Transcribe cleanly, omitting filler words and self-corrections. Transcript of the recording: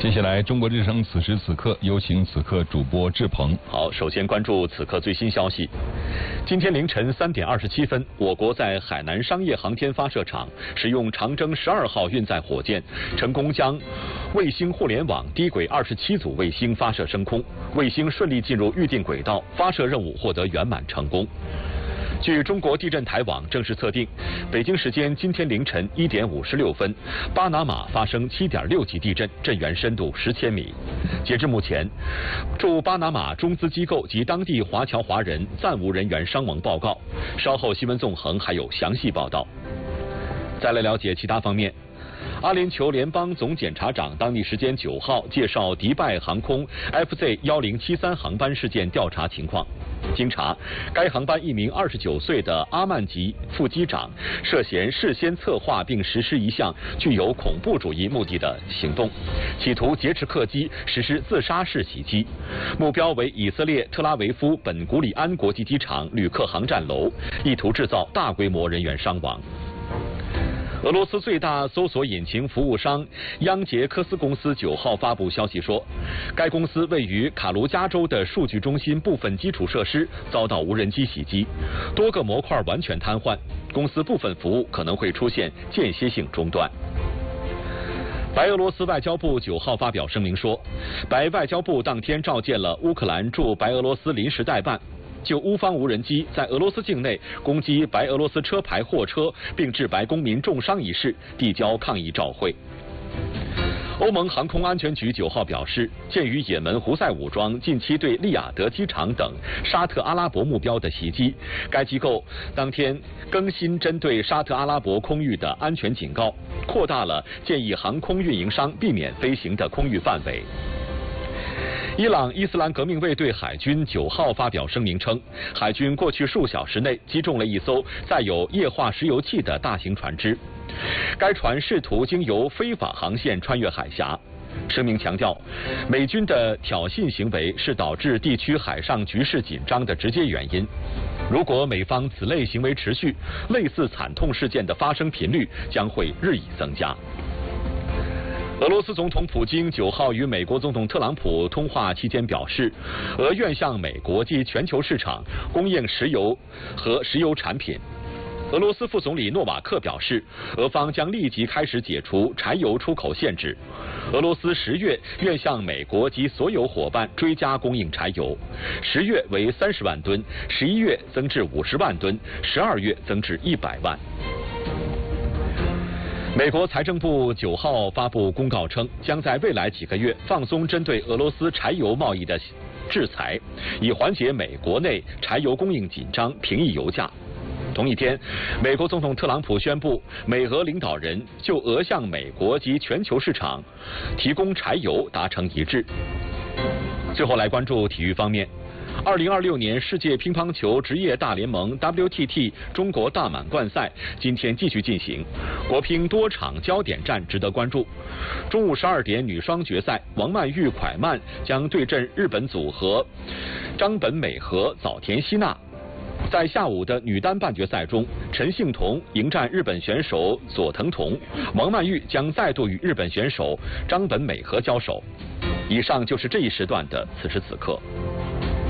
接下来，中国之声此时此刻有请此刻主播志鹏。 好，首先关注此刻最新消息。今天凌晨3点27分，我国在海南商业航天发射场使用长征12号运载火箭，成功将卫星互联网低轨27组卫星发射升空，卫星顺利进入预定轨道，发射任务获得圆满成功。据中国地震台网正式测定，北京时间今天凌晨1点56分，巴拿马发生7.6级地震，震源深度10千米。截至目前，驻巴拿马中资机构及当地华侨华人暂无人员伤亡报告。稍后新闻纵横还有详细报道。再来了解其他方面。阿联酋联邦总检察长当地时间9号介绍迪拜航空 FZ1073航班事件调查情况。经查，该航班一名29岁的阿曼籍副机长涉嫌事先策划并实施一项具有恐怖主义目的的行动，企图劫持客机实施自杀式袭击，目标为以色列特拉维夫本古里安国际机场旅客航站楼，意图制造大规模人员伤亡。俄罗斯最大搜索引擎服务商央杰科斯公司9号发布消息说，该公司位于卡卢加州的数据中心部分基础设施遭到无人机袭击，多个模块完全瘫痪，公司部分服务可能会出现间歇性中断。白俄罗斯外交部9号发表声明说，白外交部当天召见了乌克兰驻白俄罗斯临时代办，就乌方无人机在俄罗斯境内攻击白俄罗斯车牌货车并致白公民重伤一事递交抗议照会。欧盟航空安全局9号表示，鉴于也门胡塞武装近期对利雅得机场等沙特阿拉伯目标的袭击，该机构当天更新针对沙特阿拉伯空域的安全警告，扩大了建议航空运营商避免飞行的空域范围。伊朗伊斯兰革命卫队海军9号发表声明称，海军过去数小时内击中了一艘载有液化石油气的大型船只，该船试图经由非法航线穿越海峡。声明强调，美军的挑衅行为是导致地区海上局势紧张的直接原因。如果美方此类行为持续，类似惨痛事件的发生频率将会日益增加。俄罗斯总统普京9号与美国总统特朗普通话期间表示，俄愿向美国及全球市场供应石油和石油产品。俄罗斯副总理诺瓦克表示，俄方将立即开始解除柴油出口限制。俄罗斯10月愿向美国及所有伙伴追加供应柴油，10月为30万吨，11月增至50万吨，12月增至100万。美国财政部9号发布公告称，将在未来几个月放松针对俄罗斯柴油贸易的制裁，以缓解美国内柴油供应紧张，平抑油价。同一天，美国总统特朗普宣布，美俄领导人就俄向美国及全球市场提供柴油达成一致。最后来关注体育方面。2026年世界乒乓球职业大联盟 WTT 中国大满贯赛今天继续进行，国乒多场焦点战值得关注。中午12点女双决赛，王曼玉蒯曼将对阵日本组合张本美和早田希娜。在下午的女单半决赛中，陈幸同迎战日本选手佐藤瞳，王曼玉将再度与日本选手张本美和交手。以上就是这一时段的此时此刻。